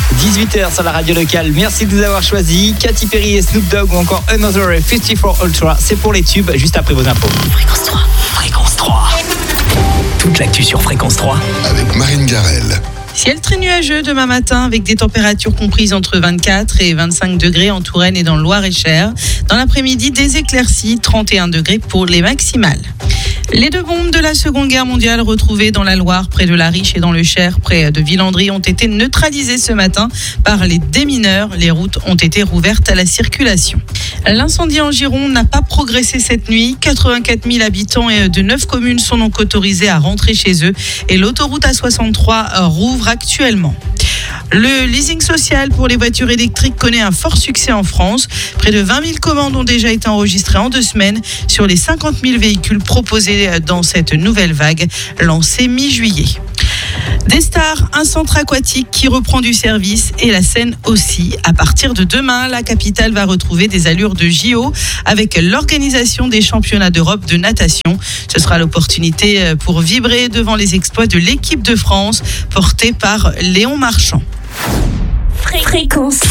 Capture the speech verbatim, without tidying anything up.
dix-huit heures sur la radio locale. Merci de nous avoir choisis. Katy Perry et Snoop Dogg ou encore Another et cinquante-quatre Ultra. C'est pour les tubes, juste après vos infos. Fréquence trois. Fréquence trois. Toute l'actu sur Fréquence trois. Avec Marine Garel. Ciel très nuageux demain matin avec des températures comprises entre vingt-quatre et vingt-cinq degrés en Touraine et dans le Loir-et-Cher. Dans l'après-midi, des éclaircies, trente et un degrés pour les maximales. Les deux bombes de la Seconde Guerre mondiale retrouvées dans la Loire, près de la Riche et dans le Cher, près de Villandry, ont été neutralisées ce matin par les démineurs. Les routes ont été rouvertes à la circulation. L'incendie en Gironde n'a pas progressé cette nuit. quatre-vingt-quatre mille habitants de neuf communes sont donc autorisés à rentrer chez eux et l'autoroute A soixante-trois rouvre actuellement. Le leasing social pour les voitures électriques connaît un fort succès en France. Près de vingt mille commandes ont déjà été enregistrées en deux semaines sur les cinquante mille véhicules proposés dans cette nouvelle vague lancée mi-juillet. Des stars, un centre aquatique qui reprend du service et la Seine aussi. À partir de demain, la capitale va retrouver des allures de J O avec l'organisation des championnats d'Europe de natation. Ce sera l'opportunité pour vibrer devant les exploits de l'équipe de France portée par Léon Marchand. Fréquence